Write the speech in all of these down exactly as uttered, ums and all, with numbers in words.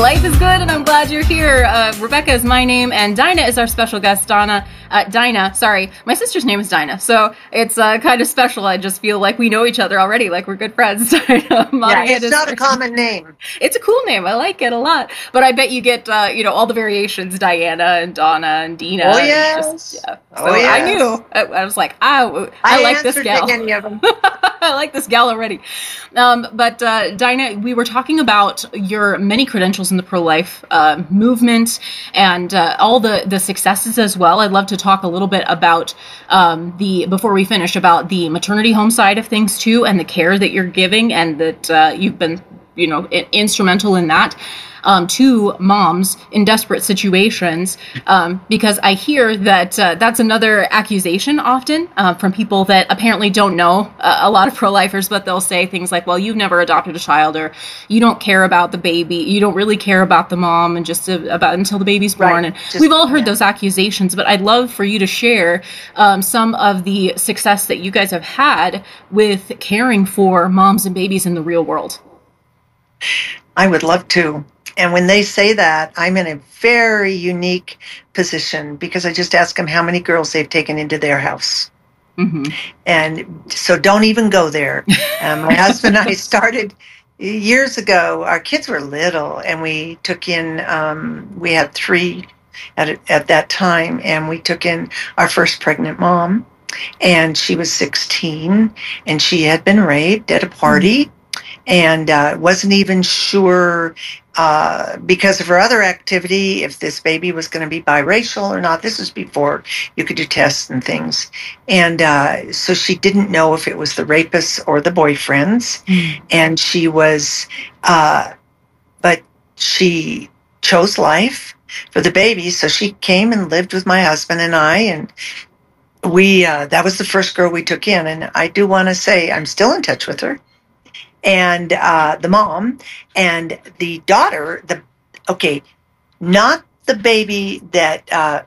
Life is good, and I'm glad you're here. Uh, Rebecca is my name, and Dinah is our special guest, Donna. Uh, Dinah, sorry. My sister's name is Dinah, so it's uh, kind of special. I just feel like we know each other already, like we're good friends. Yeah, it's not a common name. It's a cool name. I like it a lot. But I bet you get, uh, you know, all the variations, Diana and Donna and Dina. Oh, yes. Just, yeah. So oh, yes. I knew. I, I was like, I, I, I like this gal. To any of them. I like this gal already. Um, but uh, Dinah, we were talking about your many credentials in the pro-life uh, movement and uh, all the, the successes as well. I'd love to talk a little bit about um, the, before we finish, about the maternity home side of things too, and the care that you're giving, and that uh, you've been, you know, I- instrumental in that. Um, to moms in desperate situations, um, because I hear that uh, that's another accusation often uh, from people that apparently don't know uh, a lot of pro-lifers, but they'll say things like, well, you've never adopted a child, or you don't care about the baby, you don't really care about the mom, and just uh, about until the baby's born. Right. And Just, we've all heard yeah. those accusations, but I'd love for you to share um, some of the success that you guys have had with caring for moms and babies in the real world. I would love to. And when they say that, I'm in a very unique position because I just ask them how many girls they've taken into their house. Mm-hmm. And so don't even go there. Um, my husband and I started years ago. Our kids were little, and we took in, um, we had three at, at that time, and we took in our first pregnant mom. And she was sixteen, and she had been raped at a party. Mm-hmm. And uh, wasn't even sure uh, because of her other activity if this baby was going to be biracial or not. This was before you could do tests and things. And uh, so she didn't know if it was the rapists or the boyfriends. Mm. And she was, uh, but she chose life for the baby. So she came and lived with my husband and I, and we, uh, that was the first girl we took in. And I do want to say I'm still in touch with her. And uh, the mom and the daughter, the okay, not the baby that, uh,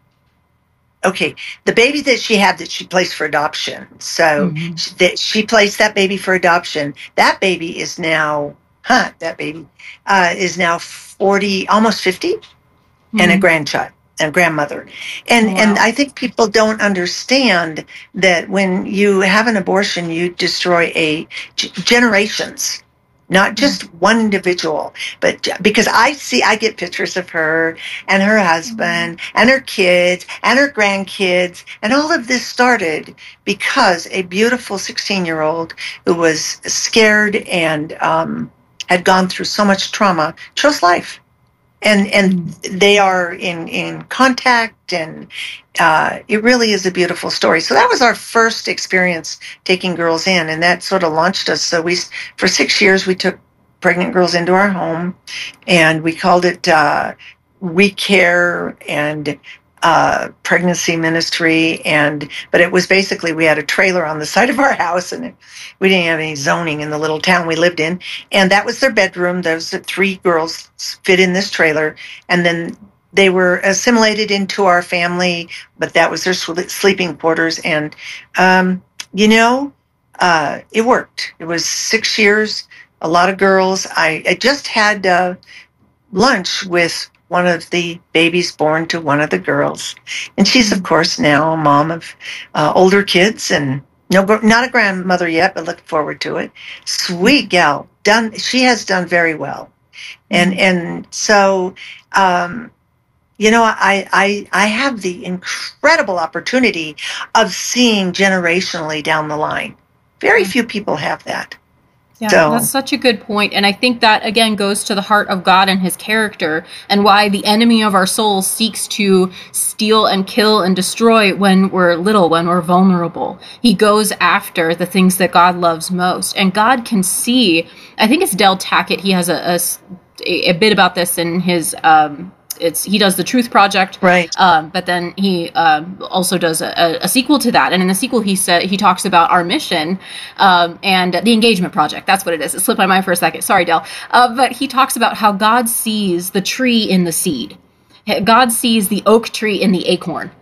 okay, the baby that she had that she placed for adoption. So mm-hmm. she, that she placed that baby for adoption. That baby is now, huh, that baby uh, is now forty, almost fifty, mm-hmm. and a grandchild. And grandmother. And wow. and I think people don't understand that when you have an abortion, you destroy a g- generations, not just mm-hmm. one individual, but because I see, I get pictures of her and her husband mm-hmm. and her kids and her grandkids. And all of this started because a beautiful sixteen-year-old who was scared and um, had gone through so much trauma chose life. And and they are in, in contact, and uh, it really is a beautiful story. So that was our first experience taking girls in, and that sort of launched us. So we, for six years, we took pregnant girls into our home, and we called it uh, We Care and uh, Pregnancy Ministry. And but it was basically, we had a trailer on the side of our house, and it, we didn't have any zoning in the little town we lived in. And that was their bedroom. Those three girls fit in this trailer. And then they were assimilated into our family, but that was their sleeping quarters. And, um, you know, uh, it worked. It was six years, a lot of girls. I, I just had uh, lunch with one of the babies born to one of the girls. And she's, of course, now a mom of uh, older kids, and no, not a grandmother yet, but looking forward to it. Sweet gal. Done. She has done very well. And and so, um, you know, I, I, I have the incredible opportunity of seeing generationally down the line. Very few people have that. Yeah, so. That's such a good point. And I think that, again, goes to the heart of God and his character, and why the enemy of our souls seeks to steal and kill and destroy when we're little, when we're vulnerable. He goes after the things that God loves most. And God can see, I think it's Del Tackett, he has a, a, a bit about this in his... Um, It's he does the Truth Project, right? Um, but then he um, also does a, a sequel to that, and in the sequel he said he talks about our mission um, and the Engagement Project. That's what it is. It slipped my mind for a second. Sorry, Del. Uh, but he talks about how God sees the tree in the seed. God sees the oak tree in the acorn.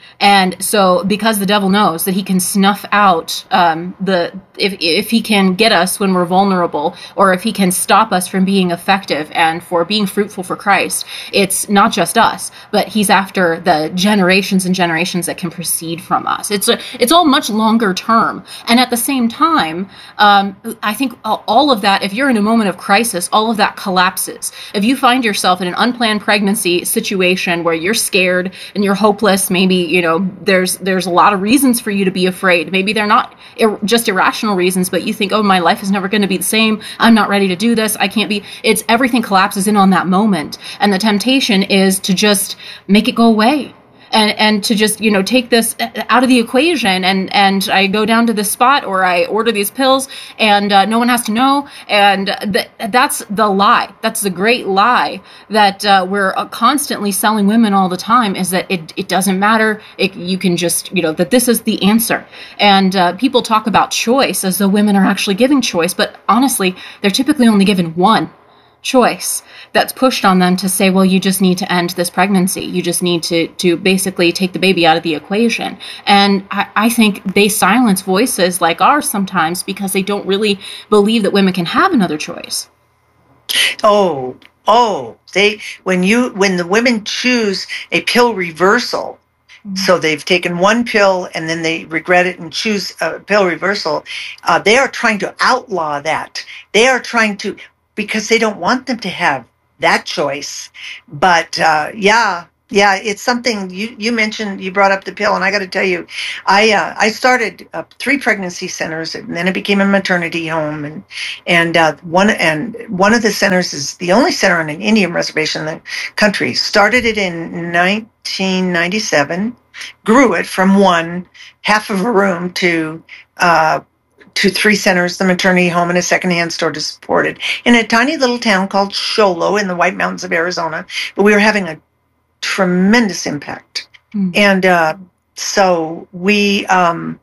And so, because the devil knows that he can snuff out um, the if if he can get us when we're vulnerable, or if he can stop us from being effective and for being fruitful for Christ, it's not just us, but he's after the generations and generations that can proceed from us. It's a, it's all much longer term, and at the same time, um, I think all of that. If you're in a moment of crisis, all of that collapses. If you find yourself in an unplanned pregnancy situation where you're scared and you're hopeless, maybe you know there's there's a lot of reasons for you to be afraid. Maybe they're not ir- just irrational reasons, but you think, oh, my life is never going to be the same. I'm not ready to do this. I can't be. It's everything collapses in on that moment, and the temptation is to just make it go away. And, and to just, you know, take this out of the equation, and, and I go down to this spot, or I order these pills, and uh, no one has to know. And th- that's the lie. That's the great lie that uh, we're constantly selling women all the time, is that it, it doesn't matter. It, you can just, you know, that this is the answer. And uh, people talk about choice as though women are actually giving choice. But honestly, they're typically only given one choice that's pushed on them to say, well, you just need to end this pregnancy. You just need to to basically take the baby out of the equation. And I, I think they silence voices like ours sometimes because they don't really believe that women can have another choice. Oh, oh, they when you when the women choose a pill reversal, mm-hmm. so they've taken one pill and then they regret it and choose a pill reversal, uh, they are trying to outlaw that. They are trying to, because they don't want them to have that choice. But uh, yeah, yeah, it's something you, you mentioned. You brought up the pill, and I got to tell you, I uh, I started uh, three pregnancy centers, and then it became a maternity home, and and uh, one and one of the centers is the only center on an Indian reservation in the country. Started it in nineteen ninety-seven, grew it from one half of a room to. Uh, to three centers, the maternity home, and a secondhand store to support it, in a tiny little town called Show Low in the White Mountains of Arizona. But we were having a tremendous impact. Mm. And uh, so we, um,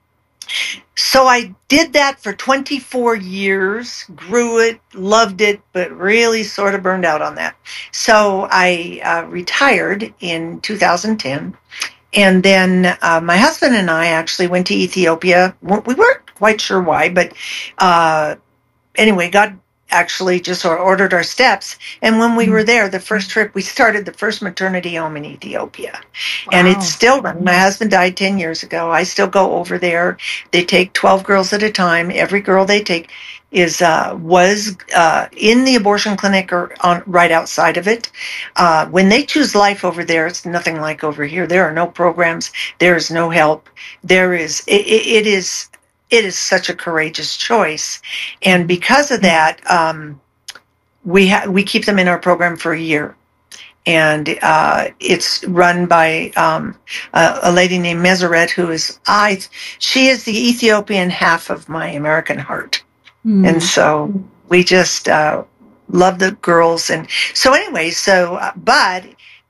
so I did that for twenty-four years, grew it, loved it, but really sort of burned out on that. So I uh, retired in two thousand ten. And then uh, my husband and I actually went to Ethiopia. We weren't quite sure why, but uh, anyway, God actually just ordered our steps. And when we were there, the first trip, we started the first maternity home in Ethiopia. Wow. And it's still running. My husband died ten years ago. I still go over there. They take twelve girls at a time. Every girl they take is uh, was uh, in the abortion clinic or on right outside of it. Uh, when they choose life over there, it's nothing like over here. There are no programs. There is no help. There is it, it is it is such a courageous choice, and because of that, um, we ha- we keep them in our program for a year. And uh, it's run by um, a, a lady named Meseret, who is I. She is the Ethiopian half of my American heart. Mm. And so we just uh, love the girls. And so anyway, so, uh, but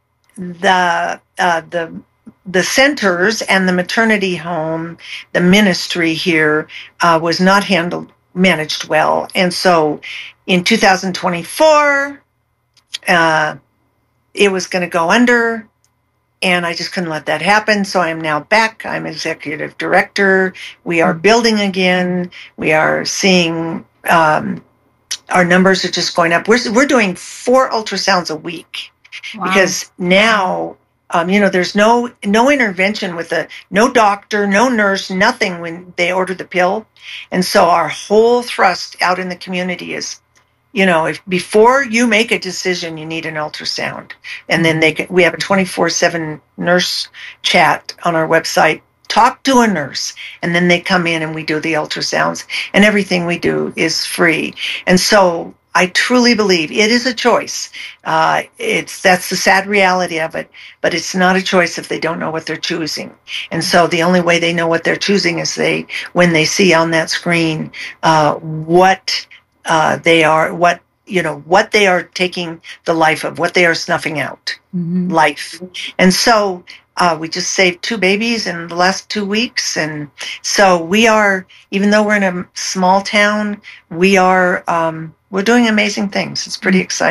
the, uh, the, the centers and the maternity home, the ministry here uh, was not handled, managed well. And so in two thousand twenty-four, uh, it was going to go under. And I just couldn't let that happen. So I am now back. I'm executive director. We are building again. We are seeing um, our numbers are just going up. We're we're doing four ultrasounds a week. Wow. Because now, um, you know, there's no no intervention with a no doctor, no nurse, nothing when they order the pill. And so our whole thrust out in the community is, you know, if before you make a decision, you need an ultrasound. And then they can, we have a twenty-four seven nurse chat on our website. Talk to a nurse, and then they come in and we do the ultrasounds, and everything we do is free. And so I truly believe it is a choice. Uh, it's that's the sad reality of it, but it's not a choice if they don't know what they're choosing. And so the only way they know what they're choosing is they when they see on that screen uh, what. Uh, they are what you know what they are taking the life of, what they are snuffing out, mm-hmm. life. And so uh, we just saved two babies in the last two weeks, and so we are, even though we're in a small town, we are um, we're doing amazing things. It's pretty exciting.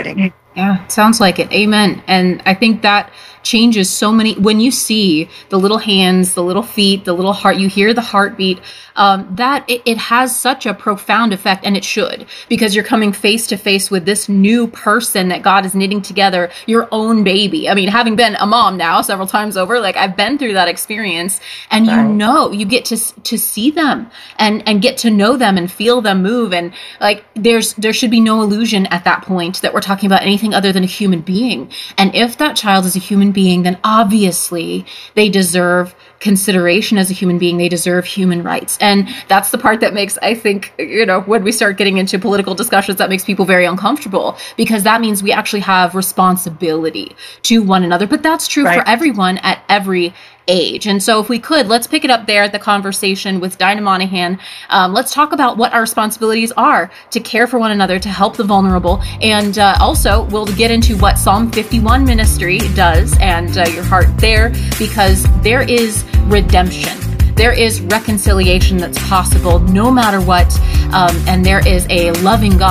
Yeah, sounds like it. Amen. And I think that changes so many. When you see the little hands, the little feet, the little heart, you hear the heartbeat, um, that it, it has such a profound effect, and it should, because you're coming face to face with this new person that God is knitting together, your own baby. I mean, having been a mom now several times over, like I've been through that experience, and you Right. know, you get to to see them and and get to know them and feel them move, and like there's there should be no illusion at that point that we're talking about anything other than a human being. And if that child is a human being, then obviously they deserve consideration as a human being. They deserve human rights. And that's the part that makes, I think, you know, when we start getting into political discussions, that makes people very uncomfortable, because that means we actually have responsibility to one another. But that's true Right. for everyone at every age. And so if we could, let's pick it up there at the conversation with Dinah Monahan. Um, let's talk about what our responsibilities are to care for one another, to help the vulnerable. And uh, also we'll get into what Psalm fifty-one ministry does and uh, your heart there, because there is redemption. There is reconciliation that's possible no matter what. Um, and there is a loving God